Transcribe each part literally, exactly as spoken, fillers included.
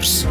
News.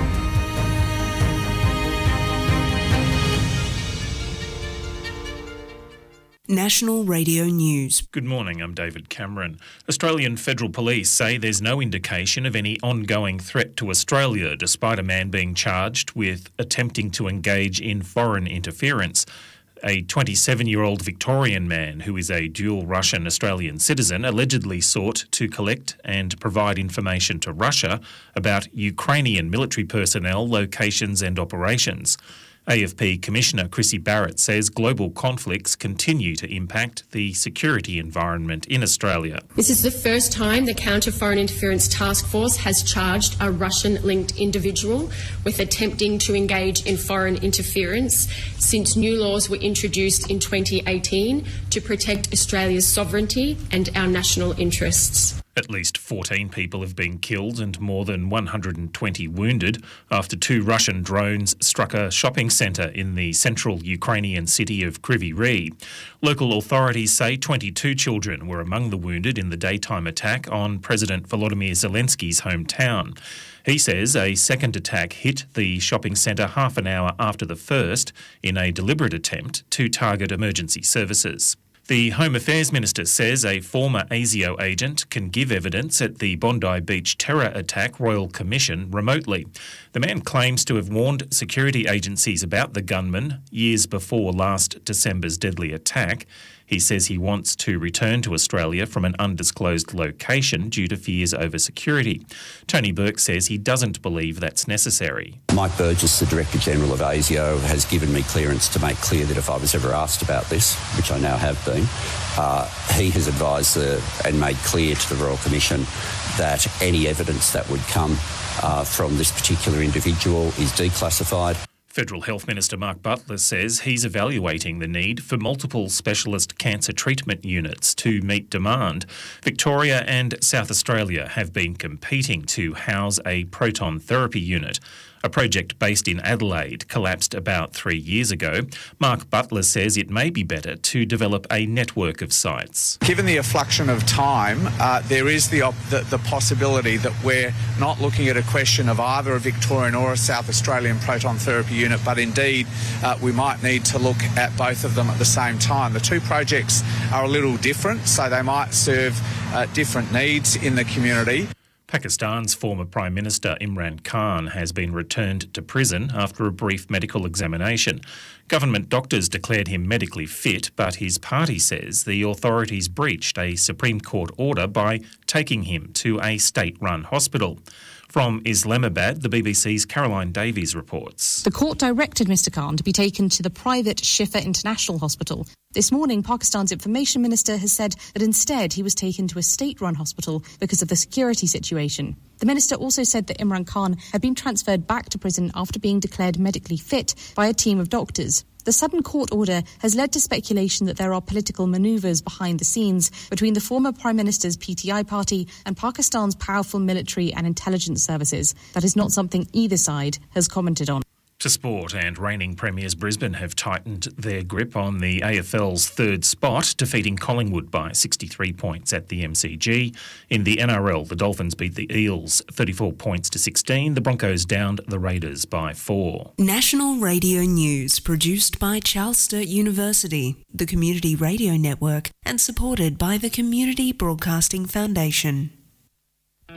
National Radio News. Good morning, I'm David Cameron. Australian Federal Police say there's no indication of any ongoing threat to Australia, despite a man being charged with attempting to engage in foreign interference. A twenty-seven-year-old Victorian man who is a dual Russian-Australian citizen allegedly sought to collect and provide information to Russia about Ukrainian military personnel, locations and operations. A F P Commissioner Chrissy Barrett says global conflicts continue to impact the security environment in Australia. This is the first time the Counter Foreign Interference Task Force has charged a Russian-linked individual with attempting to engage in foreign interference since new laws were introduced in twenty eighteen to protect Australia's sovereignty and our national interests. At least fourteen people have been killed and more than one hundred twenty wounded after two Russian drones struck a shopping centre in the central Ukrainian city of Kryvyi Rih. Local authorities say twenty-two children were among the wounded in the daytime attack on President Volodymyr Zelensky's hometown. He says a second attack hit the shopping centre half an hour after the first in a deliberate attempt to target emergency services. The Home Affairs Minister says a former ASIO agent can give evidence at the Bondi Beach terror attack Royal Commission remotely. The man claims to have warned security agencies about the gunman years before last December's deadly attack. He says he wants to return to Australia from an undisclosed location due to fears over security. Tony Burke says he doesn't believe that's necessary. Mike Burgess, the Director General of ASIO, has given me clearance to make clear that if I was ever asked about this, which I now have been, uh, he has advised the, and made clear to the Royal Commission that any evidence that would come uh, from this particular individual is declassified. Federal Health Minister Mark Butler says he's evaluating the need for multiple specialist cancer treatment units to meet demand. Victoria and South Australia have been competing to house a proton therapy unit. A project based in Adelaide collapsed about three years ago. Mark Butler says it may be better to develop a network of sites. Given the affluction of time, uh, there is the, op- the the possibility that we're not looking at a question of either a Victorian or a South Australian proton therapy unit, but indeed uh, we might need to look at both of them at the same time. The two projects are a little different, so they might serve uh, different needs in the community. Pakistan's former Prime Minister Imran Khan has been returned to prison after a brief medical examination. Government doctors declared him medically fit, but his party says the authorities breached a Supreme Court order by taking him to a state-run hospital. From Islamabad, the B B C's Caroline Davies reports. The court directed Mr Khan to be taken to the private Shifa International Hospital. This morning, Pakistan's Information Minister has said that instead he was taken to a state-run hospital because of the security situation. The minister also said that Imran Khan had been transferred back to prison after being declared medically fit by a team of doctors. The sudden court order has led to speculation that there are political manoeuvres behind the scenes between the former Prime Minister's P T I party and Pakistan's powerful military and intelligence services. That is not something either side has commented on. To sport, and reigning premiers Brisbane have tightened their grip on the A F L's third spot, defeating Collingwood by sixty-three points at the M C G. In the N R L, the Dolphins beat the Eels thirty-four points to sixteen. The Broncos downed the Raiders by four. National Radio News, produced by Charles Sturt University, the Community Radio Network, and supported by the Community Broadcasting Foundation.